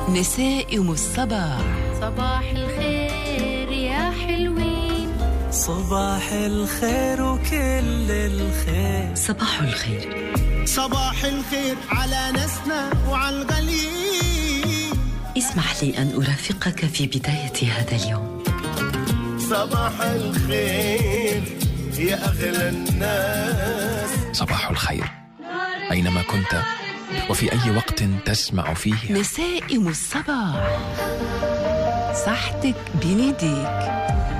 نسائم الصباح. صباح الخير يا حلوين، صباح الخير وكل الخير. صباح الخير، صباح الخير على ناسنا وعلى الغاليين. اسمح لي أن أرافقك في بداية هذا اليوم. صباح الخير يا أغلى الناس. صباح الخير أينما كنت وفي أي وقت تسمع فيه. نسائم الصباح، صحتك بنديك.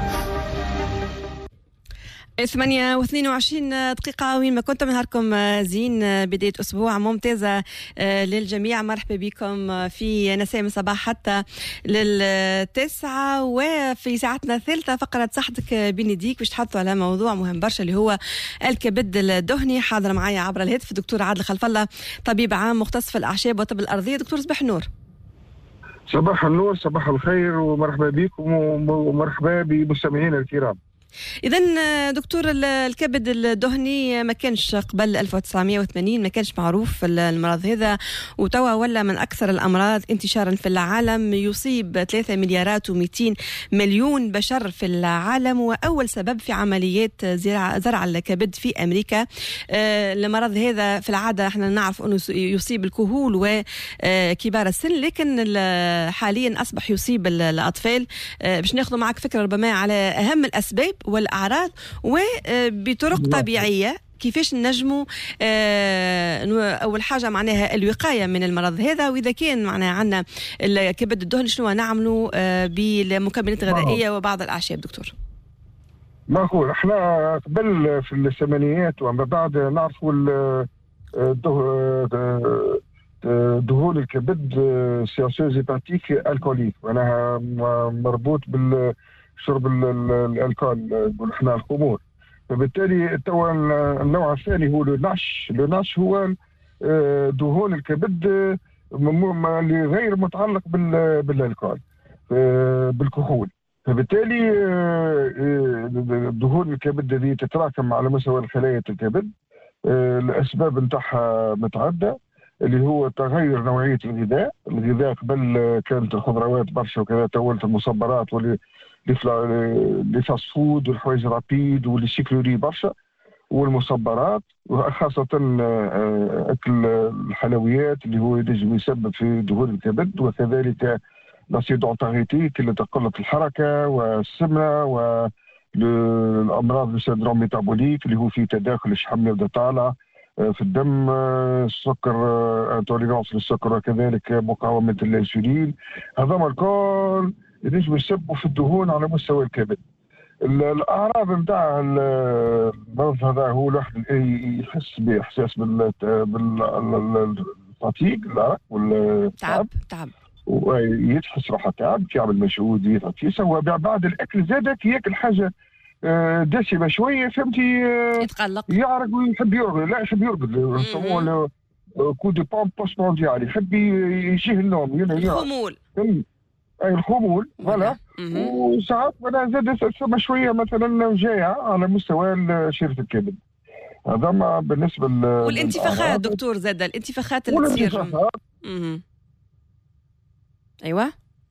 8:22 دقيقة وين ما كنتم. نهاركم زين، بداية أسبوع ممتازة للجميع. مرحبا بكم في نسائم الصباح حتى لل9، وفي ساعتنا الثالثة فقرة صحتك بنديك باش تحطوا على موضوع مهم برشا اللي هو الكبد الدهني. حاضر معايا عبر الهاتف الدكتور عادل خلف الله، طبيب عام مختص في الأعشاب والطب الأرضية. دكتور صباح النور. صباح النور، صباح الخير ومرحبا بكم ومرحبا بمستمعينا الكرام. إذن دكتور، الكبد الدهني ما كانش قبل 1980، ما كانش معروف المرض هذا، وتوا ولا من أكثر الأمراض انتشارا في العالم. يصيب 3 مليارات و200 مليون بشر في العالم، وأول سبب في عمليات زرع الكبد في أمريكا. المرض هذا في العادة احنا نعرف أنه يصيب الكهول وكبار السن، لكن حاليا أصبح يصيب الأطفال. باش ناخذ معك فكرة ربما على أهم الأسباب والأعراض وبطرق طبيعية كيفاش نجموا أول حاجة معناها الوقاية من المرض هذا، وإذا كان معناها عنا الكبد الدهني شنو نعملوا بالمكملات الغذائية وبعض الأعشاب. دكتور معقول احنا قبل في الثمانينات وما بعد نعرفوا دهون الكبد سياسوز هيباتيك الكوليك، معناها مربوط بالشرب الالكول، نقول احنا الخمور. فبالتالي توا النوع الثاني هو لوناش هو دهون الكبد اللي غير متعلق بالالكول، بالكحول. فبالتالي دهون الكبد هذه تتراكم على مستوى خلايا الكبد. الاسباب نتاعها متعدده، اللي هو تغير نوعيه الغذاء قبل كانت الخضروات برشا وكذا، تولت المصبرات لي فاست فود والحوايج رابيد والسيكلوري برشا، والمصبرات وخاصه اكل الحلويات اللي هو ينجم يسبب في دهون الكبد، وكذلك لاسيد اوتاريتيك اللي تقلص الحركه والسمنه والامراض السندروم ميتابوليك اللي هو فيه تداخل الشحم يبدا طالع في الدم، السكر، انتوليرانس للسكر، وكذلك مقاومه الانسولين. هذا الكل ينجم يسببوا في الدهون على مستوى الكبد. الاعراض نتاع المرض هذا هو الواحد يحس باحساس بالفاتيق، الارق والتعب، ويتحس راحه تعب، يعمل مجهود، يتعب يسوى بعد الاكل زادك ياكل حاجه دسمه شويه، فهمتي، يتقلق، يعرق ويحب يرقد. لا يحب يرقد، يسموه كو دي بامب بوست مونديال، يحب يجيه النوم. الخمول، اي الخمول فوالا. وساعات انا زاد ثم شويه مثلا جايه على مستوى شريط الكبد. هذا ما بالنسبه والانتفاخات. دكتور زاد الانتفاخات اللي تصير. ايوه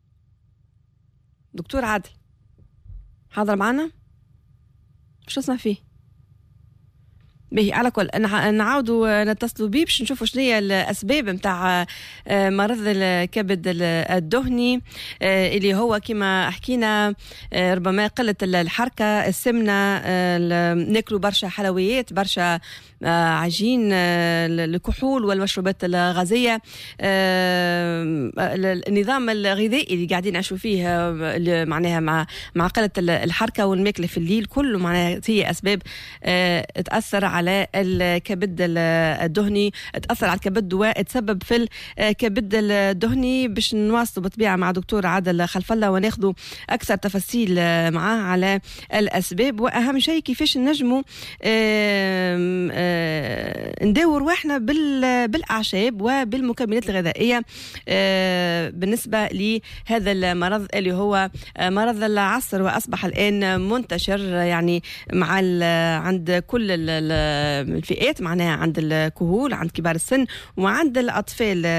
دكتور عادل حاضر معنا، شو اسمع فيه به. على كل نعاودوا نتصلوا بيه باش نشوفوا شنو هي الاسباب نتاع مرض الكبد الدهني، اللي هو كما حكينا ربما قله الحركه، السمنه، ناكلوا برشا حلويات، برشا عجين، الكحول والمشروبات الغازيه، النظام الغذائي اللي قاعدين نعيشوا فيه معناها مع قله الحركه والماكله في الليل، كله معناها هي اسباب تاثر على الكبد الدهني، تأثر على الكبد وتسبب في الكبد الدهني. باش نواصلوا بالطبيعة مع دكتور عادل خلف الله وناخذوا أكثر تفاصيل معاه على الأسباب، وأهم شيء كيفاش نجموا نداور واحنا بالأعشاب وبالمكملات الغذائية بالنسبة لهذا المرض اللي هو مرض العصر، وأصبح الآن منتشر يعني عند كل الفئات، معناها عند الكهول، عند كبار السن، وعند الأطفال